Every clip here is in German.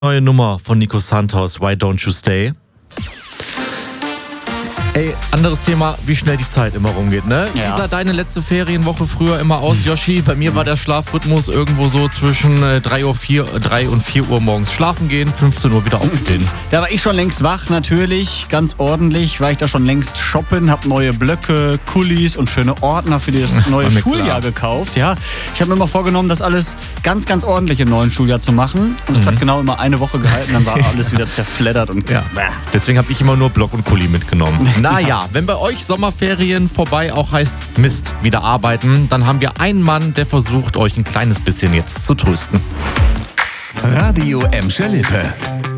Neue Nummer von Nico Santos, Why Don't You Stay? Ey, anderes Thema, wie schnell die Zeit immer rumgeht, ne? Ja. Wie sah deine letzte Ferienwoche früher immer aus, Yoshi? Bei mir war der Schlafrhythmus irgendwo so zwischen 3 und 4 Uhr morgens schlafen gehen, 15 Uhr wieder aufstehen. Da war ich schon längst wach, natürlich, ganz ordentlich. War ich da schon längst shoppen, hab neue Blöcke, Kulis und schöne Ordner für das neue Schuljahr gekauft. Ja, ich habe mir immer vorgenommen, das alles ganz, ganz ordentlich im neuen Schuljahr zu machen. Und es hat genau immer eine Woche gehalten, dann war alles wieder zerfleddert und ja. Deswegen habe ich immer nur Block und Kuli mitgenommen. Naja, wenn bei euch Sommerferien vorbei auch heißt Mist, wieder arbeiten, dann haben wir einen Mann, der versucht, euch ein kleines bisschen jetzt zu trösten. Radio Emscher Lippe.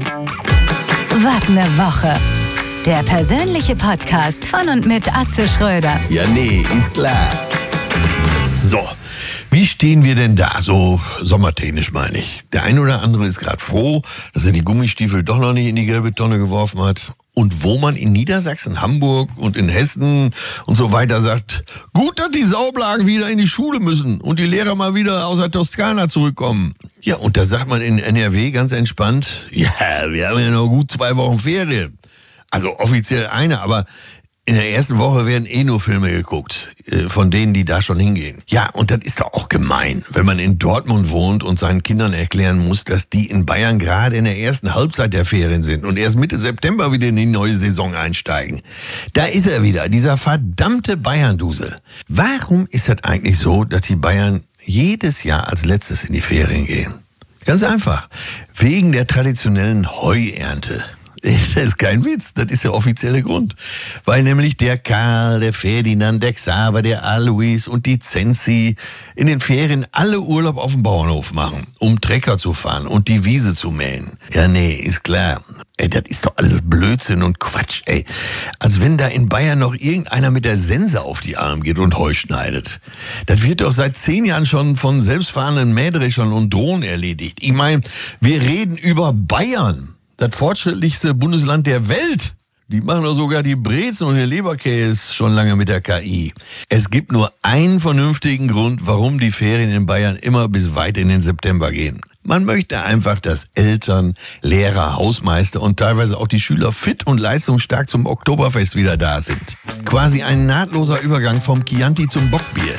Wart ne Woche. Der persönliche Podcast von und mit Atze Schröder. Ja, nee, ist klar. So, wie stehen wir denn da, so sommertechnisch meine ich? Der ein oder andere ist gerade froh, dass er die Gummistiefel doch noch nicht in die gelbe Tonne geworfen hat. Und wo man in Niedersachsen, Hamburg und in Hessen und so weiter sagt, gut, dass die Saublagen wieder in die Schule müssen und die Lehrer mal wieder aus der Toskana zurückkommen. Ja, und da sagt man in NRW ganz entspannt, ja, wir haben ja noch gut 2 Wochen Ferien. Also offiziell eine, aber in der ersten Woche werden nur Filme geguckt, von denen, die da schon hingehen. Ja, und das ist doch auch gemein, wenn man in Dortmund wohnt und seinen Kindern erklären muss, dass die in Bayern gerade in der ersten Halbzeit der Ferien sind und erst Mitte September wieder in die neue Saison einsteigen. Da ist er wieder, dieser verdammte Bayern-Dusel. Warum ist das eigentlich so, dass die Bayern jedes Jahr als letztes in die Ferien gehen? Ganz einfach, wegen der traditionellen Heuernte. Das ist kein Witz, das ist der offizielle Grund. Weil nämlich der Karl, der Ferdinand, der Xaver, der Alois und die Zenzi in den Ferien alle Urlaub auf dem Bauernhof machen, um Trecker zu fahren und die Wiese zu mähen. Ja, nee, ist klar. Ey, das ist doch alles Blödsinn und Quatsch, ey. Als wenn da in Bayern noch irgendeiner mit der Sense auf die Arme geht und Heu schneidet. Das wird doch seit 10 Jahren schon von selbstfahrenden Mähdreschern und Drohnen erledigt. Ich meine, wir reden über Bayern. Das fortschrittlichste Bundesland der Welt. Die machen doch sogar die Brezen und den Leberkäse schon lange mit der KI. Es gibt nur einen vernünftigen Grund, warum die Ferien in Bayern immer bis weit in den September gehen. Man möchte einfach, dass Eltern, Lehrer, Hausmeister und teilweise auch die Schüler fit und leistungsstark zum Oktoberfest wieder da sind. Quasi ein nahtloser Übergang vom Chianti zum Bockbier.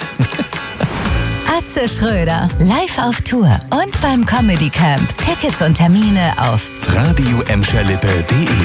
Atze Schröder, live auf Tour und beim Comedy Camp. Tickets und Termine auf radioemscherlippe.de